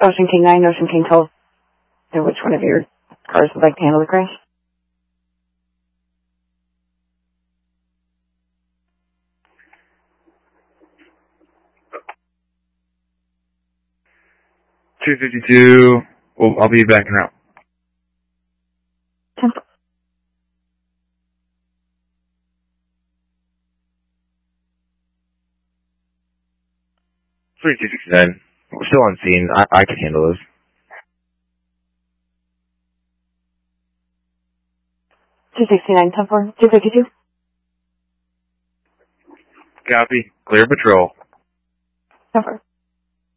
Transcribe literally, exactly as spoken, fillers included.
Ocean King nine, Ocean King twelve. And which one of your cars would like to handle the crash? two fifty-two. Well, I'll be back in route. Temple. three two sixty-nine. We're still on scene. I, I can handle this. two sixty-nine, ten four, two fifty-two. Copy. Clear patrol. ten four.